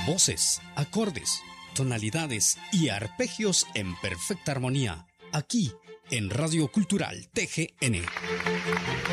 Voces, acordes, tonalidades y arpegios en perfecta armonía, aquí en Radio Cultural TGN.